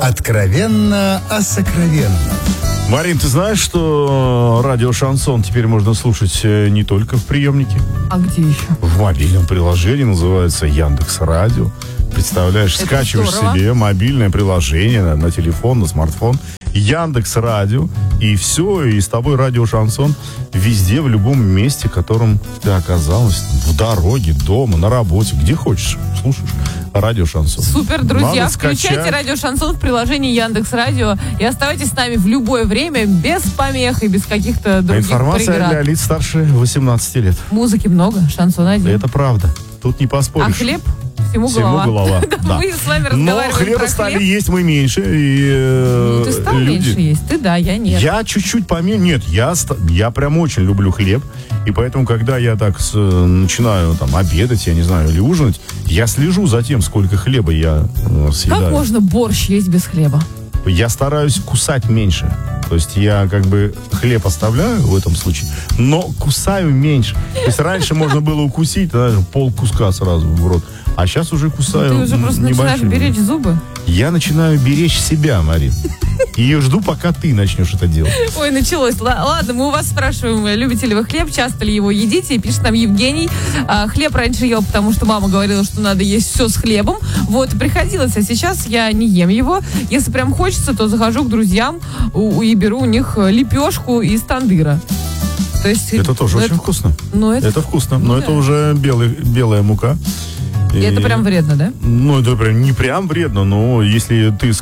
Откровенно о сокровенном. Марин, ты знаешь, что радио «Шансон» теперь можно слушать не только в приемнике? А где еще? В мобильном приложении, называется Яндекс.Радио. Представляешь, это скачиваешь здорово. себе мобильное приложение на телефон, на смартфон, Яндекс.Радио, и все, и с тобой радио «Шансон» везде, в любом месте, в котором ты оказалась, в дороге, дома, на работе, где хочешь, слушаешь радио «Шансон». Супер, друзья, Надо включайте скачать. радио «Шансон» в приложении Яндекс.Радио и оставайтесь с нами в любое время, без помех и без каких-то других Информация преград. для лиц старше 18 лет. Музыки много, шансон один. Это правда. Тут не поспоришь. А хлеб? Всему голова. Да. Мы с вами Но разговариваем хлеба про стали хлеб. есть мы меньше. И, Ты стал люди... меньше есть? Ты да, я нет. Я чуть-чуть поменьше. Нет, я прям очень люблю хлеб. И поэтому, когда я так начинаю там обедать, я не знаю, или ужинать, я слежу за тем, сколько хлеба я съедаю. Как можно борщ есть без хлеба? Я стараюсь кусать меньше. То есть я как бы хлеб оставляю в этом случае, но кусаю меньше. То есть раньше можно было укусить, пол куска сразу в рот. А сейчас уже кусаю Ты уже просто начинаешь небольшими. беречь зубы. Я начинаю беречь себя, Марин. И жду, пока ты начнешь это делать. Ой, началось. Ладно, мы у вас спрашиваем, любите ли вы хлеб, часто ли его едите. И пишет нам Евгений. Хлеб раньше ел, потому что мама говорила, что надо есть все с хлебом. Вот, приходилось, а сейчас я не ем его. Если прям хочется, то захожу к друзьям и беру у них лепешку из тандыра. То есть, Это тоже очень вкусно. Это вкусно, но это уже белая мука. И это прям вредно, да? Ну, это прям не прям вредно, но если ты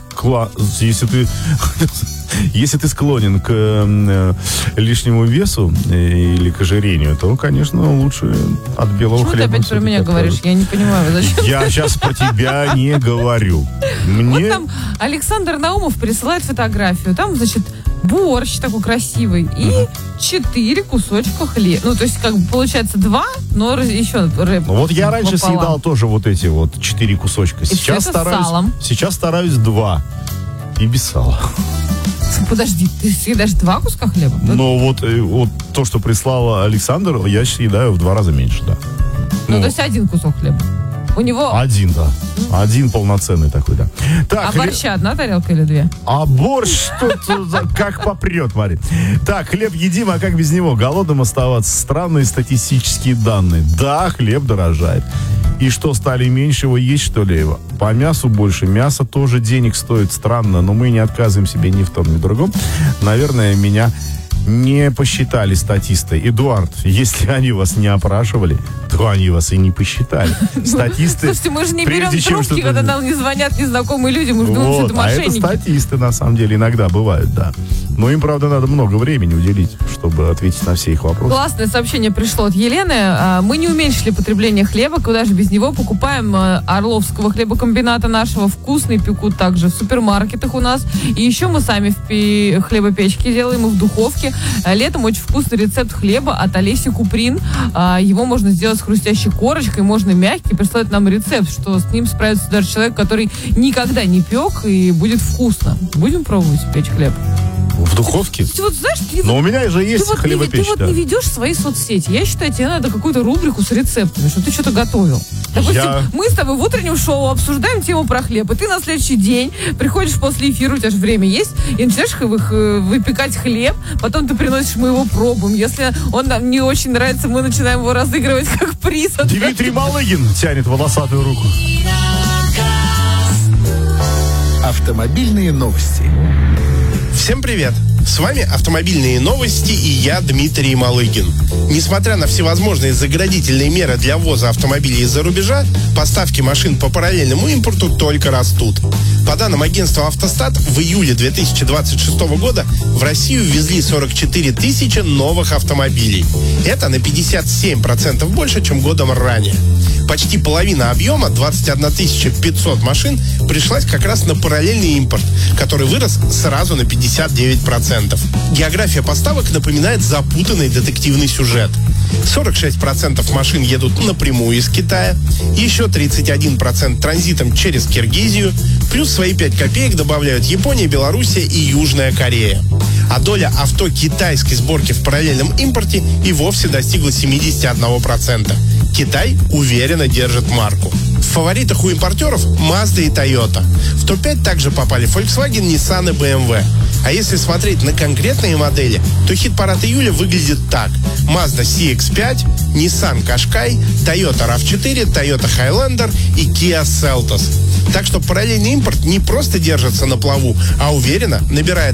склонен к лишнему весу или к ожирению, то, конечно, лучше от белого Почему хлеба. ты опять про меня говоришь? Я не понимаю, зачем? Я сейчас про тебя не говорю. Вот там Александр Наумов присылает фотографию. Там, значит, борщ такой красивый и 4 кусочка хлеба. Ну, то есть, как бы, получается 2, но еще рыб. Ну, вот я раньше пополам. съедал тоже вот эти вот 4 кусочка. всё это с салом? Сейчас стараюсь 2. И без сала. Подожди, ты съедаешь 2 куска хлеба? Но вот то, что прислал Александр, я съедаю в 2 раза меньше, да. Ну, то есть 1 кусок хлеба. У него... 1, да. 1 полноценный такой, да. Так, А борща 1 тарелка или 2? А борщ тут как попрет, Марин. Так, хлеб едим, а как без него? Голодным оставаться. Странные статистические данные. Да, хлеб дорожает. И что, стали меньше его есть, что ли? По мясу больше. Мясо тоже денег стоит. Странно, но мы не отказываем себе ни в том, ни в другом. Наверное, меня не посчитали статисты. Эдуард, если они вас не опрашивали, то они вас и не посчитали. Статисты... Слушайте, мы же не берем прежде чем трубки, что-то- когда нам не звонят незнакомые люди. Мы же думаем, что Вот, это а это мошенники. статисты, на самом деле, иногда бывают, да. Но им, правда, надо много времени уделить, чтобы ответить на все их вопросы. Классное сообщение пришло от Елены. Мы не уменьшили потребление хлеба, куда же без него. Покупаем Орловского хлебокомбината нашего. Вкусный, пекут также в супермаркетах у нас. И еще мы сами в хлебопечке делаем и в духовке. Летом очень вкусный рецепт хлеба от Олеси Куприн. Его можно сделать с хрустящей корочкой, можно мягкий. Присылает нам рецепт, что с ним справится даже человек, который никогда не пек, и будет вкусно. Будем пробовать печь хлеб. В духовке? Ты вот знаешь, Но у меня же есть ты хлебопечь, вот да. не ведешь свои соцсети. Я считаю, тебе надо какую-то рубрику с рецептами, что ты что-то готовил. Допустим, мы с тобой в утреннем шоу обсуждаем тему про хлеб, и ты на следующий день приходишь после эфира, у тебя же время есть, и начинаешь выпекать хлеб, потом ты приносишь, мы его пробуем. Если он нам не очень нравится, мы начинаем его разыгрывать как приз. Дмитрий Малыгин тянет волосатую руку. Автомобильные новости. Всем привет! С вами автомобильные новости и я, Дмитрий Малыгин. Несмотря на всевозможные заградительные меры для ввоза автомобилей из-за рубежа, поставки машин по параллельному импорту только растут. По данным агентства «Автостат», в июле 2026 года в Россию ввезли 44 тысячи новых автомобилей. Это на 57% больше, чем годом ранее. Почти половина объема, 21 500 машин, пришлась как раз на параллельный импорт, который вырос сразу на 59%. География поставок напоминает запутанный детективный сюжет. 46% машин едут напрямую из Китая, еще 31% транзитом через Киргизию, плюс свои 5 копеек добавляют Япония, Белоруссия и Южная Корея. А доля авто китайской сборки в параллельном импорте и вовсе достигла 71%. Китай уверенно держит марку. В фаворитах у импортеров Mazda и Toyota. В топ-5 также попали Volkswagen, Nissan и BMW. А если смотреть на конкретные модели, то хит-парад июля выглядит так. Mazda CX-5, Nissan Qashqai, Toyota RAV4, Toyota Highlander и Kia Seltos. Так что параллельный импорт не просто держится на плаву, а уверенно набирает